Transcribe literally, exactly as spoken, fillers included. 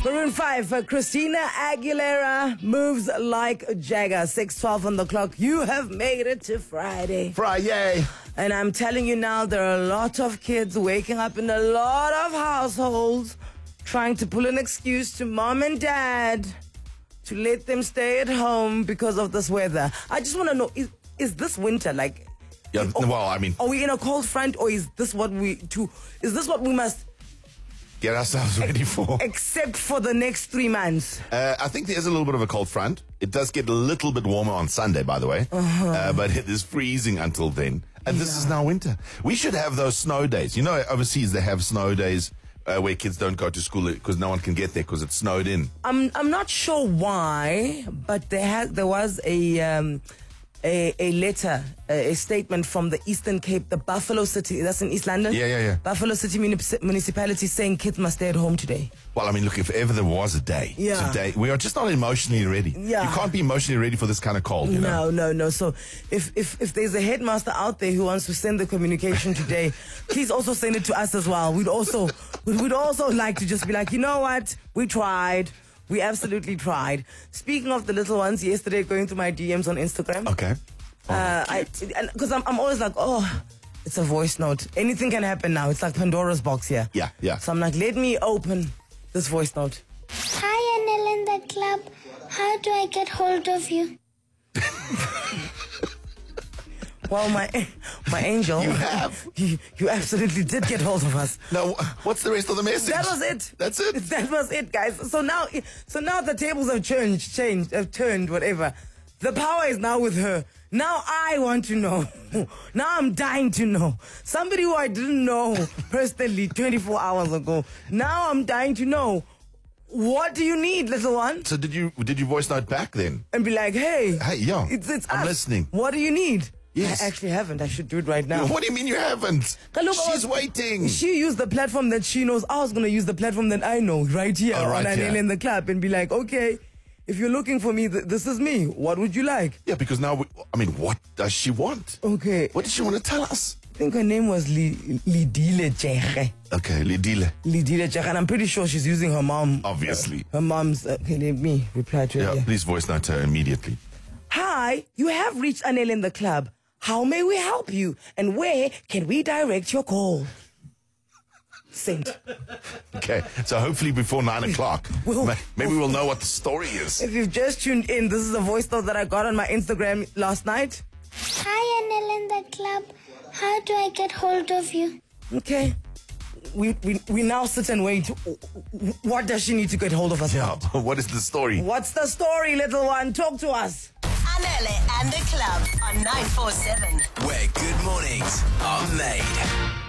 Maroon five, uh, Christina Aguilera moves like Jagger. six twelve on the clock. You have made it to Friday. Friday. And I'm telling you now, there are a lot of kids waking up in a lot of households trying to pull an excuse to mom and dad to let them stay at home because of this weather. I just want to know, is, is this winter like... Yeah, or, well, I mean... Are we in a cold front, or is this what we... To, is this what we must... Get ourselves ready for. Except for the next three months. Uh, I think there is a little bit of a cold front. It does get a little bit warmer on Sunday, by the way. Uh-huh. Uh, but it is freezing until then. And yeah. This is now winter. We should have those snow days. You know, overseas they have snow days uh, where kids don't go to school because no one can get there because it's snowed in. I'm I'm not sure why, but there has there was a... Um, A, a letter, a, a statement from the Eastern Cape, the Buffalo City, that's in East London? Yeah, yeah, yeah. Buffalo City Municip- Municipality saying kids must stay at home today. Well, I mean, look, if ever there was a day, yeah. today, we are just not emotionally ready. Yeah. You can't be emotionally ready for this kind of cold, you no, know? No, no, no. So if, if, if there's a headmaster out there who wants to send the communication today, please also send it to us as well. We'd also, we'd also like to just be like, you know what? We tried. We absolutely tried. Speaking of the little ones, yesterday going through my D Ms on Instagram. Okay. Oh, uh, I Because I'm, I'm always like, oh, it's a voice note. Anything can happen now. It's like Pandora's box here. Yeah, yeah. So I'm like, let me open this voice note. Hi, Anil in the club. How do I get hold of you? Well, my my angel, you have. You, you absolutely did get hold of us. Now, what's the rest of the message? That was it. That's it. That was it, guys. So now, so now the tables have changed, changed, have turned, whatever. The power is now with her. Now I want to know. Now I'm dying to know. Somebody who I didn't know personally twenty-four hours ago. Now I'm dying to know. What do you need, little one? So did you did you voice note back then? And be like, hey, hey, yeah, it's, it's I'm us. listening. What do you need? Yes. I actually haven't. I should do it right now. What do you mean you haven't? Look, She's waiting. She used the platform that she knows. I was going to use the platform that I know right here oh, right on Anil in the club and be like, okay, if you're looking for me, th- this is me. What would you like? Yeah, because now, we, I mean, what does she want? Okay. What does she want to tell us? I think her name was Lidile Jere. Okay, Lidile. Lidile Jere. And I'm pretty sure she's using her mom. Obviously. Uh, her mom's. Uh, okay, let me reply to her. Yeah, Yeah. please voice note her immediately. Hi, you have reached Anil in the club. How may we help you? And where can we direct your call? Sent. Okay, so hopefully before nine o'clock, Well, maybe we'll know what the story is. If you've just tuned in, this is a voice note that I got on my Instagram last night. Hi, Anil in the club. How do I get hold of you? Okay. We, we we now sit and wait. What does she need to get hold of us? Yeah, about? what is the story? What's the story, little one? Talk to us. Anele and the club on nine four seven. Where good mornings are made.